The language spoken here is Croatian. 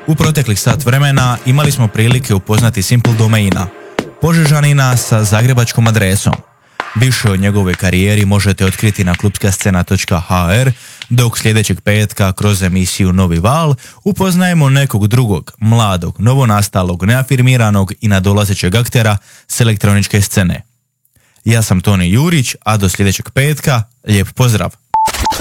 U proteklih sat vremena imali smo prilike upoznati Simple Domaina, Požežanina sa zagrebačkom adresom. Više o njegovoj karijeri možete otkriti na klubskascena.hr, dok sljedećeg petka kroz emisiju Novi val upoznajemo nekog drugog, mladog, novonastalog, neafirmiranog i nadolazećeg aktera s elektroničke scene. Ja sam Toni Jurić, a do sljedećeg petka, lijep pozdrav!